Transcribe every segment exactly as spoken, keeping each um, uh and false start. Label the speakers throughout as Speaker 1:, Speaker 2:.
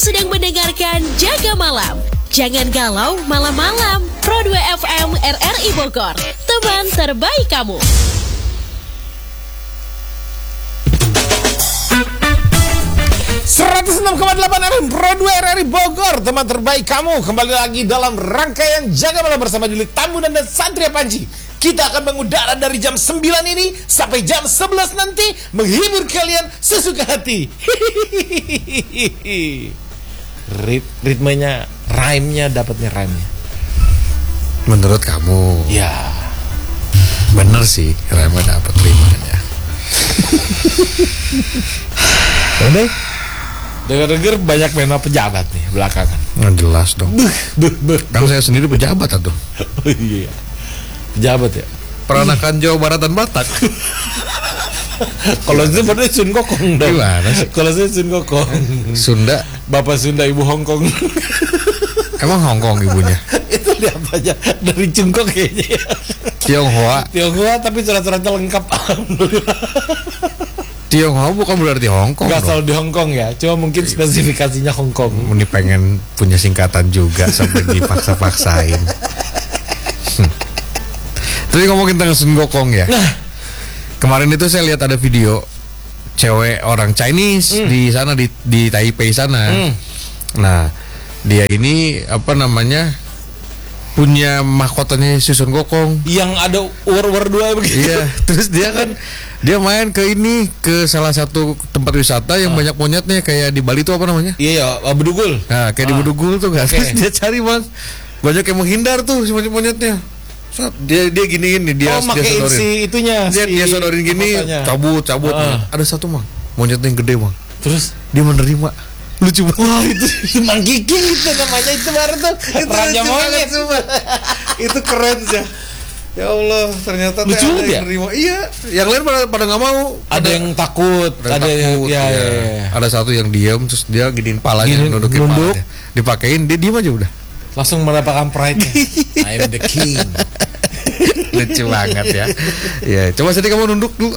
Speaker 1: sedang mendengarkan Jaga Malam. Jangan galau malam-malam. Pro dua F M R R I Bogor, teman terbaik kamu.
Speaker 2: seratus enam koma delapan F M Pro dua R R I Bogor, teman terbaik kamu. Kembali lagi dalam rangkaian Jaga Malam bersama Julik Tambunan dan Satria Panji. Kita akan mengudara dari jam sembilan ini sampai jam sebelas nanti, menghibur kalian sesuka hati. Rit ritmenya, rhyme-nya, dapatnya rhyme-nya.
Speaker 3: Menurut kamu?
Speaker 2: Ya,
Speaker 3: bener sih, rhyme-nya dapat, ritmenya.
Speaker 2: Udah. Dengar-dengar banyak mena pejabat nih belakangan.
Speaker 3: Nggak jelas dong. Kan saya sendiri pejabat atau?
Speaker 2: Oh iya. Pejabat ya.
Speaker 3: Peranakan Jawa Barat dan Batak.
Speaker 2: Kalau itu sebenarnya Sun Gokong dong.
Speaker 3: Gimana sih?
Speaker 2: Kalau saya Sun Gokong.
Speaker 3: Sunda.
Speaker 2: Bapak Sunda, Ibu Hongkong.
Speaker 3: Emang Hongkong ibunya?
Speaker 2: Itu lihat aja dari Cungkok kayaknya.
Speaker 3: Tionghoa.
Speaker 2: Tionghoa tapi surat-suratnya lengkap. Alhamdulillah.
Speaker 3: Tionghoa bukan berarti Hongkong.
Speaker 2: Gak
Speaker 3: dong.
Speaker 2: selalu di Hongkong ya. Cuma mungkin spesifikasinya Hongkong.
Speaker 3: Ini pengen punya singkatan juga sampai dipaksa-paksain. Tapi ngomongin tentang Sun Gokong ya.
Speaker 2: Nah,
Speaker 3: kemarin itu saya lihat ada video cewek orang Chinese
Speaker 2: hmm.
Speaker 3: di sana di di Taipei sana.
Speaker 2: Hmm.
Speaker 3: Nah, dia ini apa namanya? Punya mahkotanya si Sun Gokong
Speaker 2: yang ada uwer-uwer dua begitu.
Speaker 3: Iya, terus dia kan dia main ke ini ke salah satu tempat wisata yang ah. banyak monyetnya kayak di Bali itu apa namanya?
Speaker 2: Iya, ya, Bedugul.
Speaker 3: Nah, kayak ah. di Bedugul tuh kan. Okay. Terus dia cari, Bang. Banyak yang menghindar tuh si monyet-monyetnya. Dia dia giniin nih, dia
Speaker 2: oh,
Speaker 3: dia sodorin.
Speaker 2: Si itunya,
Speaker 3: dia,
Speaker 2: si
Speaker 3: dia sodorin gini, cabut, cabut.
Speaker 2: Ah.
Speaker 3: Ada satu, Bang. Monyetnya yang gede, Bang.
Speaker 2: Terus
Speaker 3: dia menerima. Lucu banget.
Speaker 2: Wah, itu Mang Kiki itu namanya, itu baru tuh Raja Monyet.
Speaker 3: Itu keren sih. Ya Allah, ternyata
Speaker 2: lucu
Speaker 3: ada
Speaker 2: ya?
Speaker 3: yang nerima. Iya, yang lain pada pada nggak mau.
Speaker 2: Ada, ada yang takut, ada, ada yang
Speaker 3: takut,
Speaker 2: ya,
Speaker 3: ya.
Speaker 2: Ya, ya.
Speaker 3: Ada satu yang diam, terus dia giniin palanya,
Speaker 2: Gini,
Speaker 3: nudukin
Speaker 2: nunduk.
Speaker 3: palanya. Dipakein, dia diam aja udah.
Speaker 2: Langsung mendapatkan pride-nya. I'm the king.
Speaker 3: Lucu banget ya. Ya, coba sedih kamu nunduk dulu.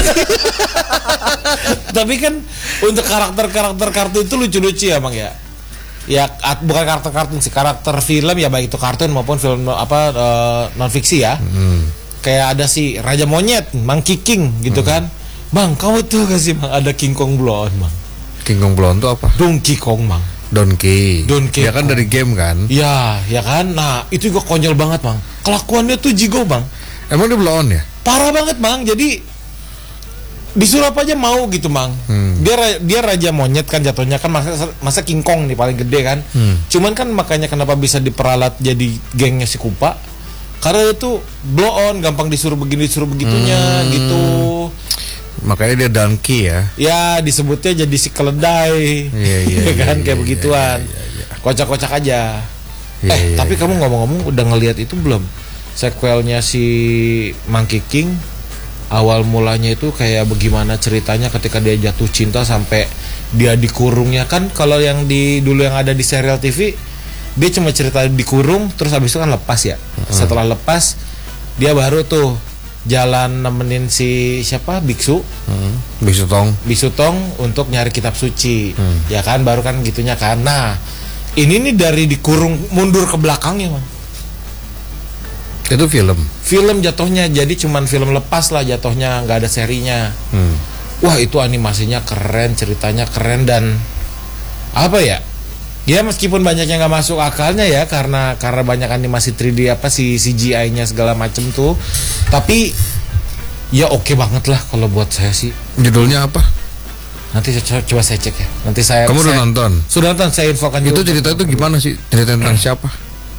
Speaker 2: Tapi kan untuk karakter-karakter kartun itu lucu-lucu ya, Bang ya. Ya bukan karakter kartun sih, karakter film ya, baik itu kartun maupun film apa uh, non fiksi ya. Hmm. Kayak ada si Raja Monyet, Monkey King gitu hmm. kan. Bang, kamu tuh kasih Bang ada King Kong Blonde, Bang.
Speaker 3: King Kong Blonde tuh apa?
Speaker 2: Donkey Kong, Bang.
Speaker 3: Donkey.
Speaker 2: Donkey.
Speaker 3: Ya kan dari game kan?
Speaker 2: Ya, ya kan. Nah, itu juga konyol banget, Bang. Kelakuannya tuh jigo, Bang.
Speaker 3: Emang dia blonde ya?
Speaker 2: Parah banget, Bang. Jadi disuruh apa aja mau gitu, Bang. Hmm. Dia dia raja monyet kan jatuhnya kan, masa masa King Kong nih paling gede kan. Hmm. Cuman kan makanya kenapa bisa diperalat jadi gengnya si Kupa? Karena itu blow on, gampang disuruh begini disuruh begitunya hmm. gitu.
Speaker 3: Makanya dia donkey ya.
Speaker 2: Ya, disebutnya jadi si keledai.
Speaker 3: Iya, iya,
Speaker 2: kan
Speaker 3: iya,
Speaker 2: kayak
Speaker 3: iya,
Speaker 2: begituan.
Speaker 3: Iya, iya, iya.
Speaker 2: Kocak-kocak aja.
Speaker 3: Iya,
Speaker 2: eh,
Speaker 3: iya,
Speaker 2: tapi
Speaker 3: iya,
Speaker 2: kamu
Speaker 3: iya.
Speaker 2: ngomong-ngomong udah ngelihat itu belum? Sequelnya si Monkey King. Awal mulanya itu kayak bagaimana ceritanya ketika dia jatuh cinta sampai dia dikurungnya kan. Kalau yang di dulu yang ada di serial T V, dia cuma cerita dikurung terus habis itu kan lepas ya. Uh-huh. Setelah lepas dia baru tuh jalan nemenin si siapa biksu,
Speaker 3: uh-huh. biksu tong,
Speaker 2: biksu tong untuk nyari kitab suci. Uh-huh. Ya kan baru kan gitunya kan. Nah, ini nih dari dikurung mundur ke belakangnya, Bang.
Speaker 3: Itu film.
Speaker 2: Film jatuhnya, jadi cuman film lepas lah jatuhnya, nggak ada serinya. Hmm. Wah, itu animasinya keren, ceritanya keren dan apa ya? Ya meskipun banyak yang nggak masuk akalnya ya karena karena banyak animasi tiga D apa si C G I-nya segala macem tuh. Tapi ya oke banget lah kalau buat saya sih.
Speaker 3: Judulnya apa?
Speaker 2: Nanti saya coba, coba saya cek ya. Nanti saya.
Speaker 3: Kamu
Speaker 2: saya,
Speaker 3: udah nonton?
Speaker 2: Sudah nonton, saya infokan.
Speaker 3: Itu cerita itu gimana sih? Cerita tentang siapa?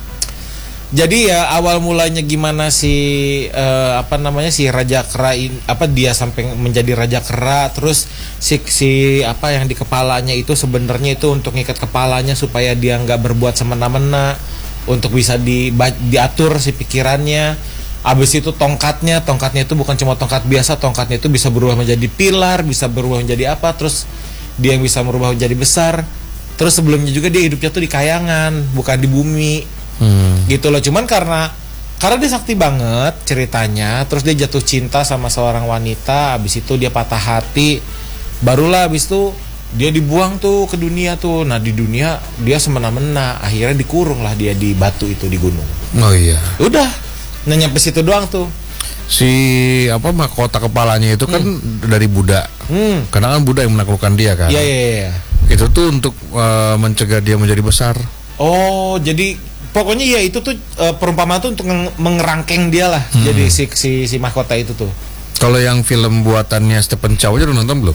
Speaker 2: Jadi ya awal mulanya gimana si uh, apa namanya si Raja Kera in, apa dia sampai menjadi Raja Kera, terus si si apa yang di kepalanya itu sebenarnya itu untuk ngikat kepalanya supaya dia nggak berbuat semena-mena, untuk bisa di, diatur si pikirannya. Abis itu tongkatnya, tongkatnya itu bukan cuma tongkat biasa, tongkatnya itu bisa berubah menjadi pilar, bisa berubah menjadi apa, terus dia yang bisa merubah menjadi besar. Terus sebelumnya juga dia hidupnya tuh di kayangan, bukan di bumi. Hmm. Gitu loh, cuman karena karena dia sakti banget ceritanya, terus dia jatuh cinta sama seorang wanita, abis itu dia patah hati, barulah abis itu Dia dibuang tuh ke dunia tuh. Nah di dunia dia semena-mena. Akhirnya dikurung lah dia di batu itu di gunung.
Speaker 3: Oh iya.
Speaker 2: Udah, nah nyampe situ doang tuh.
Speaker 3: Si apa mahkota kepalanya itu kan hmm. dari Buddha.
Speaker 2: Hmm.
Speaker 3: Karena kan Buddha yang menaklukkan dia kan.
Speaker 2: Iya iya iya.
Speaker 3: Itu tuh untuk uh, mencegah dia menjadi besar.
Speaker 2: Oh, jadi pokoknya ya itu tuh uh, perumpamaan tuh untuk mengerangkeng dia lah. Hmm. Jadi si si si mahkota itu tuh.
Speaker 3: Kalau yang film buatannya Stephen Chow aja udah nonton belum?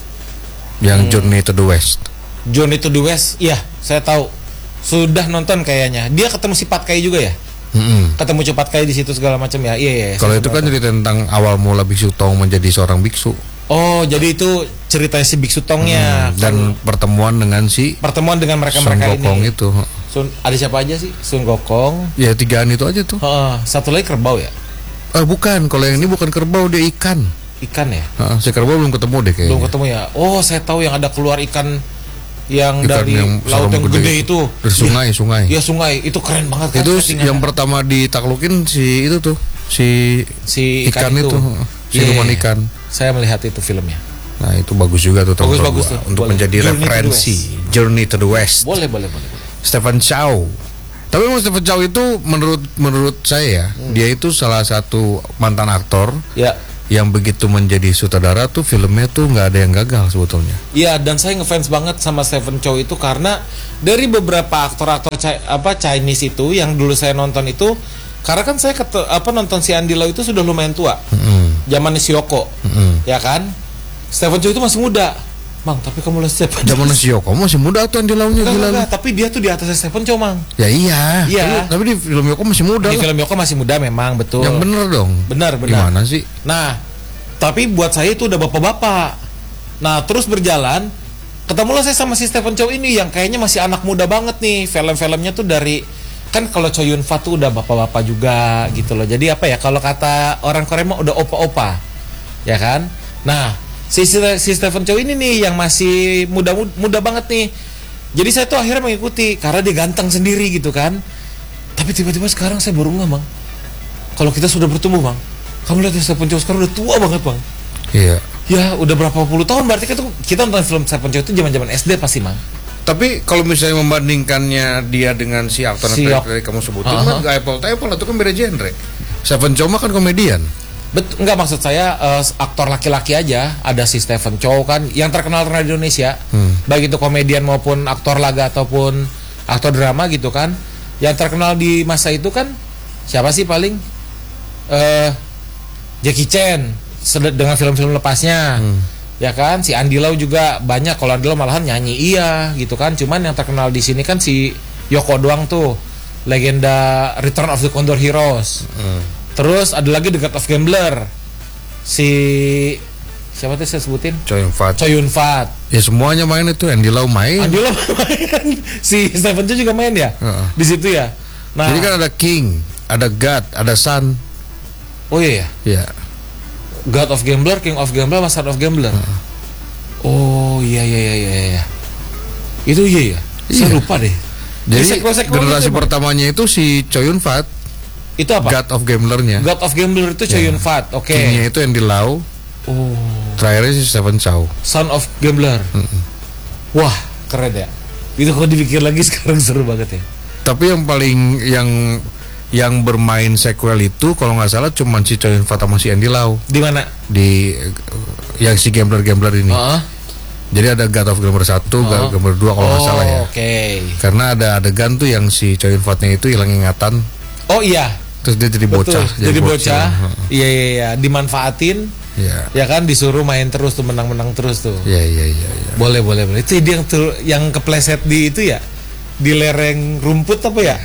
Speaker 3: Yang hmm. Journey to the West.
Speaker 2: Journey to the West, iya, saya tahu. Sudah nonton kayaknya. Dia ketemu si Patkai juga ya? Mm-hmm. Ketemu si Patkai di situ segala macam ya. Iya, iya.
Speaker 3: Kalau itu kan cerita tentang awal mula Biksu Tong menjadi seorang biksu.
Speaker 2: Oh, jadi itu ceritanya si Biksu Tongnya.
Speaker 3: Hmm, dan Kalo pertemuan dengan si
Speaker 2: pertemuan dengan mereka-mereka
Speaker 3: Sun Gokong
Speaker 2: ini.
Speaker 3: itu.
Speaker 2: Sun, ada siapa aja sih? Sun Gokong.
Speaker 3: Ya tigaan itu aja tuh.
Speaker 2: Oh, satu lagi kerbau ya?
Speaker 3: Eh bukan, kalau yang ini bukan kerbau, dia ikan.
Speaker 2: Ikan ya?
Speaker 3: Uh, si kerbau belum ketemu deh kayaknya.
Speaker 2: Belum ketemu ya. Oh, saya tahu yang ada keluar ikan yang
Speaker 3: ikan
Speaker 2: dari
Speaker 3: yang
Speaker 2: laut yang gede, gede itu.
Speaker 3: Dari sungai, ya, sungai.
Speaker 2: Iya, sungai. Itu keren banget kan.
Speaker 3: Itu yang pertama ditaklukin si itu tuh, si
Speaker 2: si ikan,
Speaker 3: ikan itu, itu si yeah, rumah ikan.
Speaker 2: Saya melihat itu filmnya.
Speaker 3: Nah, itu bagus juga tuh
Speaker 2: bagus, bagus tuh.
Speaker 3: Untuk
Speaker 2: boleh.
Speaker 3: menjadi
Speaker 2: Journey
Speaker 3: referensi
Speaker 2: to
Speaker 3: Journey to the West.
Speaker 2: Boleh, boleh, boleh.
Speaker 3: Stephen Chow. Tapi memang Stephen Chow itu menurut menurut saya hmm. dia itu salah satu mantan aktor
Speaker 2: ya.
Speaker 3: Yang begitu menjadi sutradara tuh filmnya tuh nggak ada yang gagal sebetulnya.
Speaker 2: Iya, dan saya ngefans banget sama Stephen Chow itu karena dari beberapa aktor-aktor apa Chinese itu yang dulu saya nonton itu, karena kan saya kete, apa nonton si Andy Lau itu sudah lumayan tua, mm-hmm. zamannya si Yoko, mm-hmm. ya kan. Stephen Chow itu masih muda. Mang, tapi kamu lihat Stephen Chow.
Speaker 3: Zaman si Yoko masih muda tuh Andy Lau-nya gila.
Speaker 2: Enggak, tapi dia tuh di atasnya Stephen Chow, Mang.
Speaker 3: Ya iya.
Speaker 2: Iya.
Speaker 3: Tapi, tapi di film Yoko masih muda.
Speaker 2: Di lah. Film Yoko masih muda memang, betul.
Speaker 3: Yang bener dong.
Speaker 2: Benar, benar.
Speaker 3: Gimana sih?
Speaker 2: Nah, tapi buat saya itu udah bapak-bapak. Nah, terus berjalan, ketemulah saya sama si Stephen Chow ini yang kayaknya masih anak muda banget nih. Film-filmnya tuh dari, kan kalau Chow Yun Fat tuh udah bapak-bapak juga gitu loh. Jadi apa ya, kalau kata orang Korea mah udah opa-opa. Ya kan? Nah, Si, si Stephen Chow ini nih yang masih muda muda banget nih. Jadi saya tuh akhirnya mengikuti karena dia ganteng sendiri gitu kan. Tapi tiba-tiba sekarang saya baru nggak, Bang. Kalau kita sudah bertumbuh, Bang. Kamu lihat Stephen Chow sekarang udah tua banget, Bang.
Speaker 3: Iya.
Speaker 2: Ya udah berapa puluh tahun berarti kita kita nonton film Stephen Chow itu zaman-zaman S D pasti, Bang.
Speaker 3: Tapi kalau misalnya membandingkannya dia dengan si aktor
Speaker 2: si
Speaker 3: yang tadi kamu sebutin,
Speaker 2: uh-huh.
Speaker 3: kan apple to apple itu kan beda genre. Stephen Chow mah kan komedian.
Speaker 2: Bet, enggak maksud saya uh, aktor laki-laki aja. Ada si Stephen Chow kan yang terkenal terkenal di Indonesia, hmm. baik itu komedian maupun aktor laga ataupun aktor drama gitu kan. Yang terkenal di masa itu kan siapa sih paling? Uh, Jackie Chan dengan film-film lepasnya, hmm. ya kan. Si Andy Lau juga banyak. Kalau Andy Lau malahan nyanyi iya gitu kan. Cuman yang terkenal di sini kan si Yoko doang tuh, legenda Return of the Condor Heroes. Hmm. Terus ada lagi The God of Gambler. Si siapa tuh saya sebutin?
Speaker 3: Chow Yun Fat.
Speaker 2: Chow Yun Fat.
Speaker 3: Ya semuanya main itu, Andy Lau main.
Speaker 2: Andy Lau main. Si Stephen Chow juga main ya? Uh-uh. Di situ ya. Nah,
Speaker 3: jadi kan ada King, ada God, ada Sun.
Speaker 2: Oh iya ya?
Speaker 3: Iya.
Speaker 2: God of Gambler, King of Gambler, sama Son of Gambler. Uh-uh. Oh iya iya iya iya iya. Itu iya ya? Saya iya. lupa deh.
Speaker 3: Jadi generasi itu, pertamanya itu si Chow Yun Fat.
Speaker 2: Itu apa?
Speaker 3: God of Gambler-nya.
Speaker 2: God of Gambler itu Chow Yun Fat. Oke. Okay.
Speaker 3: Kingnya itu Andy Lau.
Speaker 2: Oh.
Speaker 3: Terakhirnya si Stephen Chow.
Speaker 2: Son of Gambler. Mm-mm. Wah, keren ya. Itu kalau dipikir lagi sekarang seru banget ya.
Speaker 3: Tapi yang paling yang yang bermain sequel itu kalau nggak salah cuma si Chow Yun Fat sama si Andy Lau.
Speaker 2: Di mana?
Speaker 3: Di yang si Gambler-Gambler ini.
Speaker 2: Uh-huh.
Speaker 3: Jadi ada God of Gambler satu, God of Gambler dua kalau nggak
Speaker 2: oh,
Speaker 3: salah ya.
Speaker 2: Oke. Okay.
Speaker 3: Karena ada adegan tuh yang si Chow Yun Fatnya itu hilang ingatan.
Speaker 2: Oh iya.
Speaker 3: Terus dia jadi bocah.
Speaker 2: Betul, jadi bocah. Iya iya iya, dimanfaatin. Iya. Ya kan disuruh main terus tuh, menang-menang terus tuh.
Speaker 3: Iya iya iya. Ya.
Speaker 2: Boleh boleh boleh. Itu dia yang tur, yang kepleset di itu ya, di lereng rumput apa ya?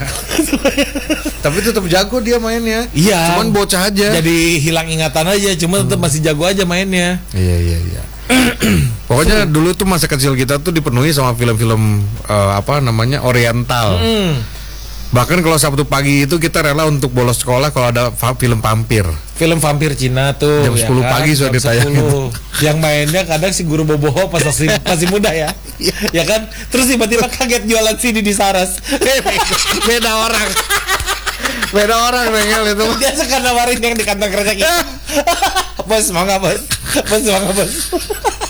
Speaker 3: Tapi tetap jago dia mainnya.
Speaker 2: Iya.
Speaker 3: Cuman bocah aja.
Speaker 2: Jadi hilang ingatan aja, cuma tetap masih jago aja mainnya.
Speaker 3: Iya iya iya. Pokoknya dulu tuh masa kecil kita tuh dipenuhi sama film-film uh, apa namanya Oriental. Hmm. Bahkan kalau Sabtu pagi itu kita rela untuk bolos sekolah kalau ada fa- film vampir.
Speaker 2: Film vampir Cina tuh
Speaker 3: jam sepuluh
Speaker 2: ya kan?
Speaker 3: Pagi sudah ditayangin.
Speaker 2: Yang mainnya kadang si guru boboho pas masih, masih muda ya. Ya kan? Terus tiba-tiba kaget jualan C D di Saras.
Speaker 3: Beda orang. Beda orang Bengel itu.
Speaker 2: Dia sekarang nawarin yang di kantong kresek itu. Bos mau nggak bos? Bos mau nggak bos?